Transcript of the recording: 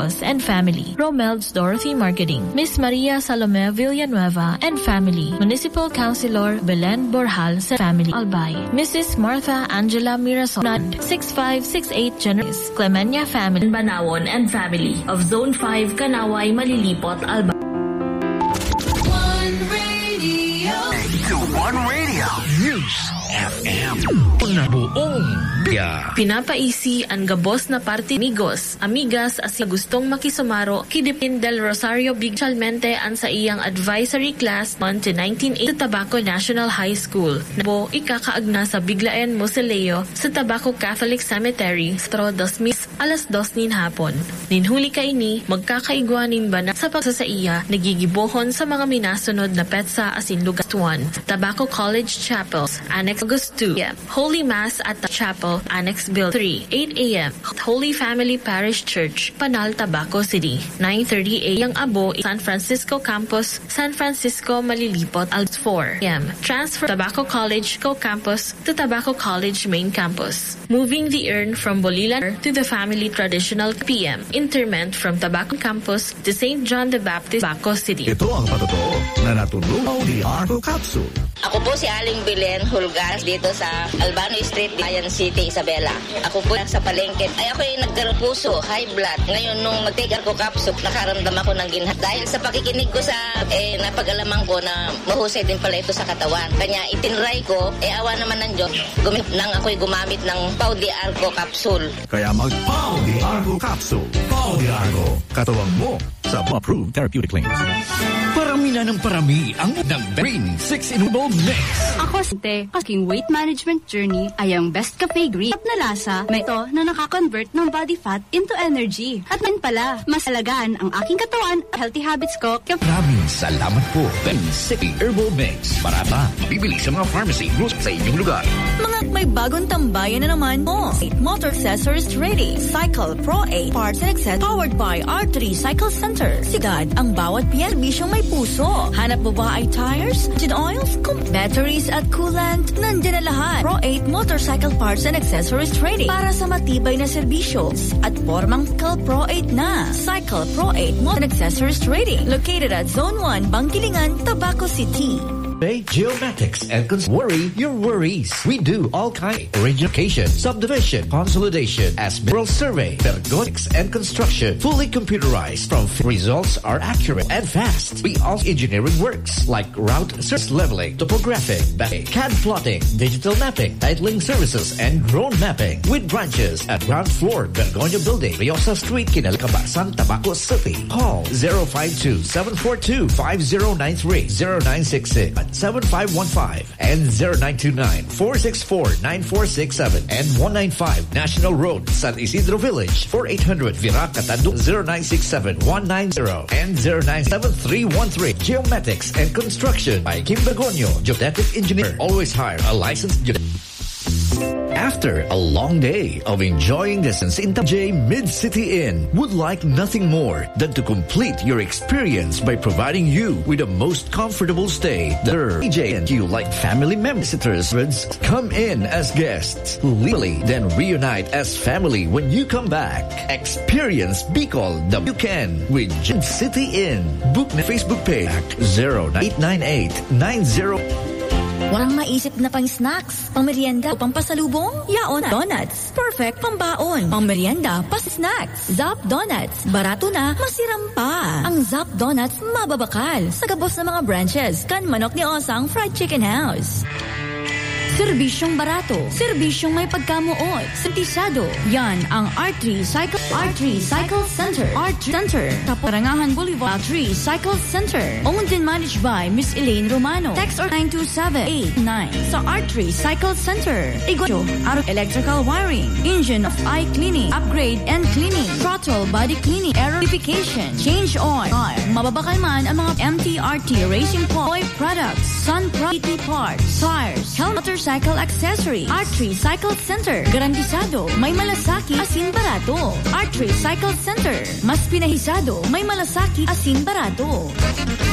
and family. Romel's Dorothy Marketing. Miss Maria Salome Villanueva and family. Municipal Councilor Belen Borjal and family. Albay. Mrs. Martha Angela Mirasol. 6568 Generis. Clemenia family. Banawon and family of Zone 5 Kanaway Malilipot Albay. One Radio News FM. Buong biya. Pinapaisi ang gabos na party amigas as gustong makisumaro kidipin del Rosario Bigchalmente an sa iyang advisory class on to 1980 sa Tabaco National High School. Nabo ikakaagna sa Biglaen Mausoleo sa Tabaco Catholic Cemetery sa 2 alas 2 nin hapon. Ninhuli ka ini magkakaigwanin ba na sa pagsasaiya nagigibohon sa mga minasunod na petsa asin lugar 1. Tabaco College Chapels, Annex August 2 p.m. Holy Mass at the Chapel, Annex Bill 3, 8 a.m. Holy Family Parish Church, Panal, Tabaco City, 9:30 a.m. Abo, San Francisco Campus, San Francisco, Malilipot, Alps 4 a.m. Transfer Tabaco College Co-Campus to Tabaco College Main Campus. Moving the urn from Bolilan to the Family Traditional p.m. Interment from Tabaco Campus to St. John the Baptist, Tabaco City. Ito ang patotoo na natulong ni Arco Capsule. Ako po si Aling Belen Hulgas dito sa Albano Street, Bayan City, Isabela. Ako po sa palengke. Ay ako ay nagkaroon puso, high blood. Ngayon nung mag-take ako capsule, nakaramdam ako ng ginhat. Dahil sa pakikinig ko sa napag-alaman ko na mahusay din pala ito sa katawan. Kanya itinry ko, awa naman ng Diyos. Ako'y gumamit ng Pau de Arco Capsule. Kaya mag-Pau de Arco Capsule. Pau de Arco. Katawang mo sa approved therapeutic claims. Parami na ng parami ang ng Green 6-in-1 Mix. Ako sa aking weight management journey ay ang Best Cafe Green na lasa. May ito na nakaka-convert ng body fat into energy. At man pala, mas alagaan ang aking katawan at healthy habits ko. Maraming salamat po. Green 6 Herbal Mix. Marama, mabibili sa mga pharmacy groups sa inyong lugar. Mga may bagong tambayan na naman mo. Motor Accessories Ready. Cycle Pro 8 Parts and Accessories powered by R3 Cycle Center. Sigad ang bawat serbisyong may puso. Hanap mo ba ay tires, engine oils, batteries at coolant? Nandiyan na lahat. Pro 8 Motorcycle Parts and Accessories Ready para sa matibay na serbisyos. At formang Cycle Pro 8 na. Cycle Pro 8 Motor Accessories Ready. Located at Zone 1, Bangkilingan, Tabaco City. Geomatics and worry your worries. We do all kinds of education, subdivision, consolidation, as mineral survey, ergonomics and construction, fully computerized. From results are accurate and fast. We also engineering works like route surface leveling, topographic, CAD plotting, digital mapping, titling services, and drone mapping. With branches at ground floor, Bergonia Building, Riosa Street, Kinalcabasan, Tabaco City. Call 052-742-5093, 0966 7515 and 0929-464-9467 and 195 National Road, San Isidro Village, 4800 Virac, Catandong, 0967-190 and 097313. Geomatics and Construction by Kim Bergonio, Geodetic Engineer. Always hire a licensed After a long day of enjoying the in J Mid-City Inn would like nothing more than to complete your experience by providing you with the most comfortable stay. The EJ and you like family members, visitors, come in as guests, legally, then reunite as family when you come back. Experience Bicol the weekend with Mid-City Inn. Book na Facebook page 0898-90. Walang maisip na pang snacks, pang merienda o pang pasalubong? Yaon na Donuts. Perfect pang baon. Pang merienda, pas snacks. Zap Donuts. Barato na, masiram pa. Ang Zap Donuts mababakal. Sa gabos ng mga branches, kan manok ni Osang Fried Chicken House. Serbisyong barato. Serbisyong may pagkamuot. Sentisado. Yan ang R3 Cycle Center. R3 Center. Kaparangahan Boulevard. R3 Cycle Center. Owned and managed by Miss Elaine Romano. Text or 927-89 sa R3 Cycle Center. Igosyo. Out electrical wiring. Engine of eye cleaning. Upgrade and cleaning. Throttle body cleaning. Air purification. Change oil. Mababakal man ang mga MTRT Racing Toy products. Sun Pro parts. Tires. Helmet Cycle Accessory. R3 Cycle Center. Garantisado, may malasaki, asin barato. R3 Cycle Center. Mas pinahisado, may malasaki, asin barato.